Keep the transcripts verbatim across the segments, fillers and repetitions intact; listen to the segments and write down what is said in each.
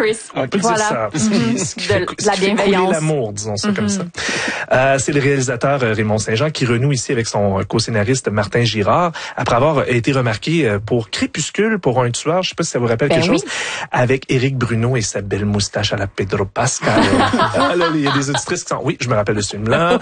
Chris. On peut voilà. dire ça. Ce qui, ce qui de, fait, de ce la qui fait bienveillance. couler l'amour, disons ça mm-hmm. comme ça. Euh, c'est le réalisateur euh, Raymond Saint-Jean qui renoue ici avec son co-scénariste Martin Girard après avoir été remarqué pour Crépuscule, pour un tueur, je sais pas si ça vous rappelle ben quelque oui. chose, avec Éric Bruno et sa belle moustache à la Pedro Pascal. Ah, là, il y a des auditrices qui sont, oui, je me rappelle de ce film-là.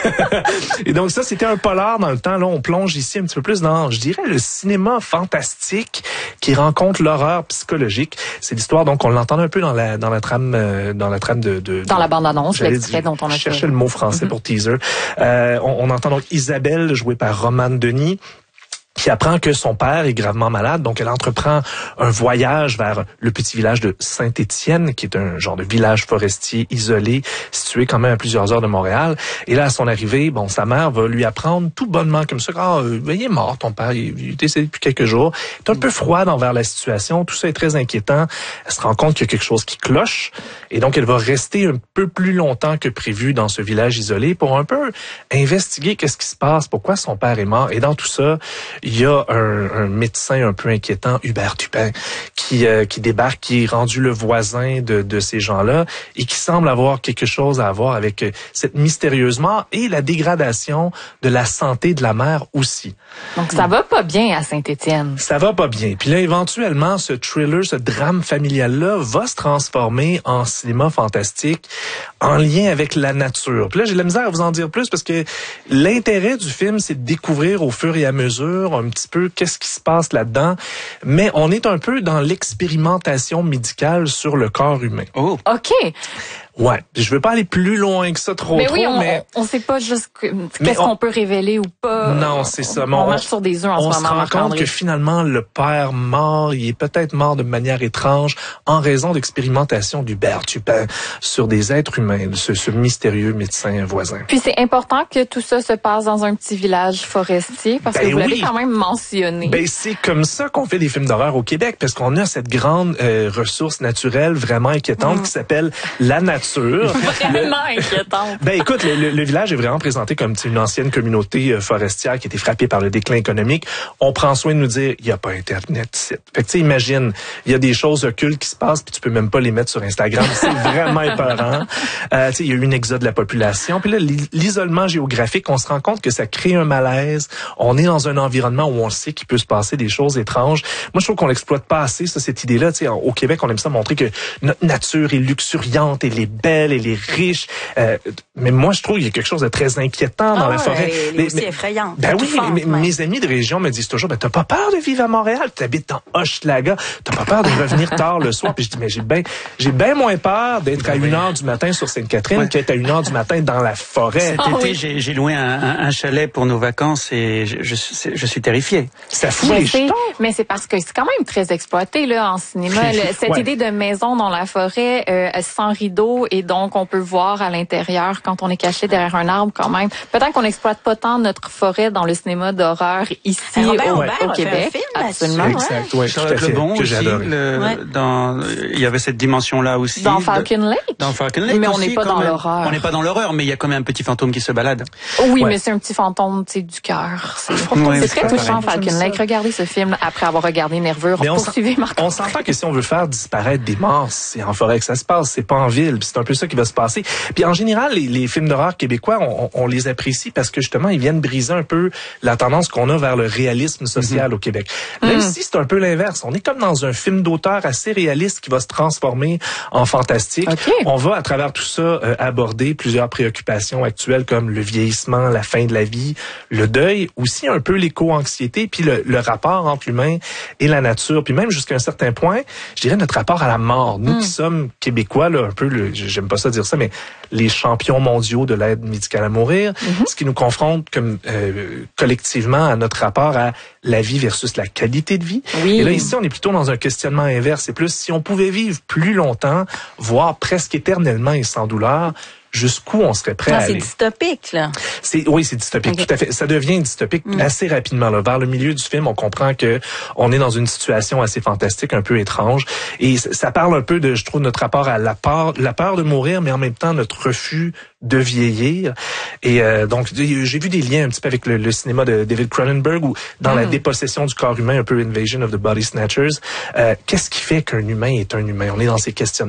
Et donc ça, c'était un polar dans le temps. Là, on plonge ici un petit peu plus dans, je dirais, le cinéma fantastique qui rencontre l'horreur psychologique. C'est l'histoire, donc on l'entend un peu dans la dans la trame euh, dans la trame de, de dans de, la bande-annonce, l'extrait dont on a je fait. cherchais le mot français mm-hmm. pour teaser. Euh, on, on entend donc Isabelle jouée par Romane Denis, qui apprend que son père est gravement malade, donc elle entreprend un voyage vers le petit village de Saint-Étienne, qui est un genre de village forestier isolé, situé quand même à plusieurs heures de Montréal. Et là, à son arrivée, bon, sa mère va lui apprendre tout bonnement comme ça, ah, euh, il est mort, ton père, il, il est décédé depuis quelques jours. Elle est un peu froide envers la situation, tout ça est très inquiétant. Elle se rend compte qu'il y a quelque chose qui cloche, et donc elle va rester un peu plus longtemps que prévu dans ce village isolé pour un peu investiguer qu'est-ce qui se passe, pourquoi son père est mort. Et dans tout ça, il y a un, un médecin un peu inquiétant, Hubert Tupin, qui euh, qui débarque, qui est rendu le voisin de, de ces gens-là et qui semble avoir quelque chose à voir avec cette mystérieuse mort et la dégradation de la santé de la mère aussi. Donc ça va pas bien à Saint-Étienne. Ça va pas bien. Puis là, éventuellement, ce thriller, ce drame familial-là va se transformer en cinéma fantastique en lien avec la nature. Puis là, j'ai de la misère à vous en dire plus parce que l'intérêt du film, c'est de découvrir au fur et à mesure un petit peu qu'est-ce qui se passe là-dedans. Mais on est un peu dans l'expérimentation médicale sur le corps humain. Oh. OK. Ouais, je veux pas aller plus loin que ça trop mais trop, oui, on, mais on sait pas juste que, qu'est-ce on, qu'on peut révéler ou pas. Non, c'est ça. On, on marche sur des œufs en ce moment. On se rend compte que finalement le père mort, il est peut-être mort de manière étrange en raison d'expérimentation d'Hubert Tupin sur des êtres humains, ce, ce mystérieux médecin voisin. Puis c'est important que tout ça se passe dans un petit village forestier parce ben que vous oui. l'avez quand même mentionné. Ben c'est comme ça qu'on fait des films d'horreur au Québec parce qu'on a cette grande euh, ressource naturelle vraiment inquiétante mmh. qui s'appelle la nature. Vraiment inquiétante. Ben écoute, le, le, le village est vraiment présenté comme une ancienne communauté euh, forestière qui a été frappée par le déclin économique. On prend soin de nous dire, il n'y a pas Internet ici. Fait que tu sais, imagine, il y a des choses occultes qui se passent puis tu peux même pas les mettre sur Instagram. C'est vraiment épeurant. Euh, tu sais, il y a eu une exode de la population. Puis là, l'isolement géographique, on se rend compte que ça crée un malaise. On est dans un environnement où on sait qu'il peut se passer des choses étranges. Moi, je trouve qu'on l'exploite pas assez, ça, cette idée-là. Tu sais, au Québec, on aime ça montrer que notre nature est luxuriante et les belle, elle est riche. Euh, mais moi, je trouve qu'il y a quelque chose de très inquiétant dans oh, la forêt. Elle est aussi mais, effrayante. Ben oui, forte, mais, mes amis de région me disent toujours, ben t'as pas peur de vivre à Montréal, tu habites dans Hochelaga, t'as pas peur de revenir tard le soir. Puis je dis, mais j'ai bien, j'ai bien moins peur d'être à une heure du matin sur Sainte-Catherine ouais. qu'être à une heure du matin dans la forêt. Cet oh, été, oui. j'ai, j'ai loué un, un, un chalet pour nos vacances et je, je, je suis terrifié. Ça fout je les sais, jetons. Mais c'est parce que c'est quand même très exploité là en cinéma. Le, cette ouais. idée de maison dans la forêt euh, sans rideau et donc on peut voir à l'intérieur quand on est caché derrière un arbre quand même. Peut-être qu'on n'exploite pas tant notre forêt dans le cinéma d'horreur ici Robert au, Aubert au Québec. Film, absolument. Exact, ouais, Charlotte Lebon que aussi, le, ouais. dans, il y avait cette dimension-là aussi. Dans Falcon Lake. Dans Falcon Lake mais aussi, on n'est pas dans même. l'horreur. On n'est pas dans l'horreur, mais il y a quand même un petit fantôme qui se balade. Oui, ouais. mais c'est un petit fantôme, tu sais, du cœur. C'est, ouais, c'est très touchant, pareil. Falcon Lake. Regardez ce film après avoir regardé Nervure. Mais on Poursuivez Marc. On s'entend que si on veut faire disparaître des morts, c'est en forêt que ça se passe, c'est pas en ville. Puis c'est un peu ça qui va se passer. Puis en général, les, les films d'horreur québécois, on, on les apprécie parce que justement, ils viennent briser un peu la tendance qu'on a vers le réalisme social mm-hmm. au Québec. Là, mm. ici, c'est un peu l'inverse. On est comme dans un film d'auteur assez réaliste qui va se transformer en fantastique. Okay. On va, à travers tout ça, euh, aborder plusieurs préoccupations actuelles comme le vieillissement, la fin de la vie, le deuil, aussi un peu l'éco-anxiété, puis le, le rapport entre l'humain et la nature, puis même jusqu'à un certain point, je dirais notre rapport à la mort. Nous mm. qui sommes Québécois, là, un peu, le, j'aime pas ça dire ça, mais les champions mondiaux de l'aide médicale à mourir, mm-hmm. ce qui nous confronte comme euh, collectivement à notre rapport à la vie versus la qualité de vie. Oui. Et là, ici, on est plutôt dans un questionnement inverse. C'est plus, si on pouvait vivre plus longtemps, voire presque éternellement et sans douleur, jusqu'où on serait prêt non, à c'est aller. C'est dystopique, là. C'est, oui, c'est dystopique, okay. tout à fait. Ça devient dystopique mm. assez rapidement. Là. Vers le milieu du film, on comprend que on est dans une situation assez fantastique, un peu étrange. Et ça parle un peu de, je trouve, notre rapport à la peur, la peur de mourir, mais en même temps, notre refus de vieillir. Et euh, donc, j'ai vu des liens un petit peu avec le, le cinéma de David Cronenberg, où dans mm. la dépossession du corps humain, un peu Invasion of the Body Snatchers, euh, qu'est-ce qui fait qu'un humain est un humain? On est dans ces questionnements.